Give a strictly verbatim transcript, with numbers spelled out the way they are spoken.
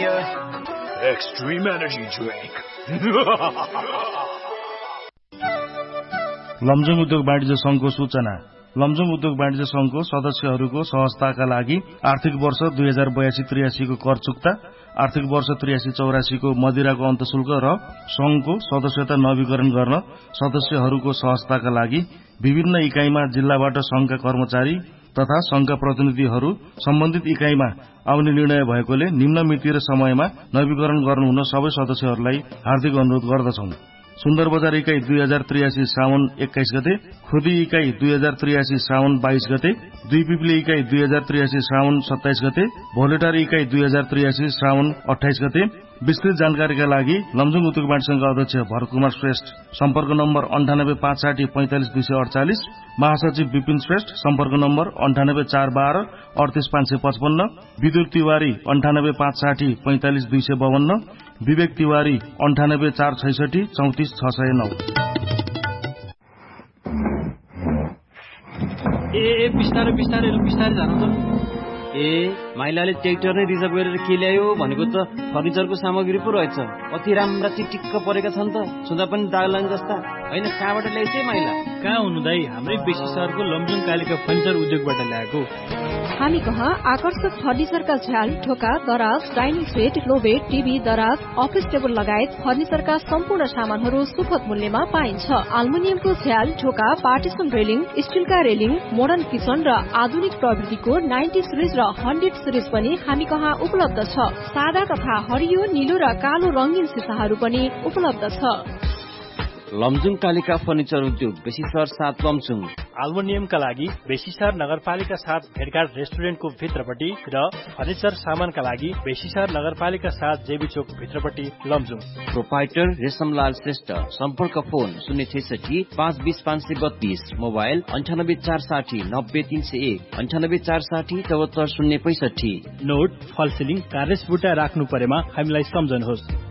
India, Extreme Energy Drink. Lamjung उद्योग वाणिज्य संघको सूचना। लमजुङ उद्योग वाणिज्य संघको सदस्यहरूको सहजताका लागि आर्थिक वर्ष दुई हजार बयासी त्रियासी को कर चुक्ता, आर्थिक वर्ष त्रियासी चौरासी को मदिराको अन्तशुल्क र संघको सदस्यता नवीकरण गर्न सदस्यहरूको सहजताका लागि विभिन्न इकाइमा जिल्लाबाट संघका कर्मचारी तथा संघका प्रतिनिधिहरू सम्बन्धित इकाइमा आउने निर्णय भएकोले निम्न मिति र समयमा नवीकरण गर्नुहुन सबै सदस्यहरूलाई हार्दिक अनुरोध गर्दछौं। सुन्दर बजार इकाई दुई हजार त्रियासी साउन एक्काइस गते, खुदी इकाई दुई हजार त्रियासी साउन बाइस गते, दुई पिपली इकाई दुई हजार त्रियासी साउन सत्ताइस गते, भोलेटार इकाई दुई हजार त्रियासी साउन अठाइस गते। विस्तृत जानकारीका लागि लमजुङ उद्योग वाणिज्य संघका अध्यक्ष भरत कुमार श्रेष्ठ, सम्पर्क नम्बर अन्ठानब्बे पाँच साठी पैंतालिस दुई सय अडचालिस, महासचिव विपिन श्रेष्ठ, सम्पर्क नम्बर अन्ठानब्बे चार बाह्र अडतिस पाँच सय पचपन्न, विदुर तिवारी अन्ठानब्बे पाँच साठी पैंतालिस दुई सय बावन्न, विवेक तिवारी अन्ठानब्बे चार छैसठी चौतिस छ सय नौ। ए बिस्तारै बिस्तारै बिस्तारै जानु त। ए माइलाले ट्र्याक्टर नै रिजर्भ गरेर के ल्यायो भनेको त फर्निचरको सामग्री पो रहेछ। कति राम्रा टिकटिक्क परेका छन् त, छुँदा पनि दाग लाग्ने जस्ता। होइन कहाँबाट ल्याइछ माइला? कहाँ हुनु दाई, हाम्रै बेसी सहरको लमजुङ कालिका फर्निचर उद्योगबाट ल्याएको। हामी कहाँ आकर्षक फर्निचरका झ्याल, ढोका, दराज, डाइनिङ सेट, क्लोबेट, टिभी, दराज, अफिस टेबल लगायत फर्निचरका सम्पूर्ण सामानहरू सुपथ मूल्यमा पाइन्छ। आल्मुनियमको झ्याल, ढोका, partition railing, स्टिलका railing, modern kitchen र आधुनिक प्रविधिको नाइन्टी सिरिज र हन्ड्रेड सिरिज पनि हामी कहाँ उपलब्ध छ। सादा तथा हरियो, नीलो र कालो रंगीन सिसाहरू पनि उपलब्ध छ। लमजुङ कालिका फर्निचर उद्योग बेसी सहर सात लमजुङ। आल्मुनियमका लागि बेसीसहर नगरपालिका साथ भेटघाट रेस्टुरेन्टको भित्रपट्टि र फर्निचर सामानका लागि बेसीसहर नगरपालिका साथ जेबी चोक भित्रपट्टि लमजुङ। प्रोपाइटर रेशमलाल श्रेष्ठ, सम्पर्क फोन शून्य छैसठी पाँच बीस पाँच सय बत्तीस, मोबाइल अन्ठानब्बे चार साठी नब्बे तीन सय एक, अन्ठानब्बे चार साठी चौहत्तर शून्य पैसठी। नोट फलसिलिङ कार्यस बुटा राख्नु परेमा हामीलाई सम्झनुहोस्।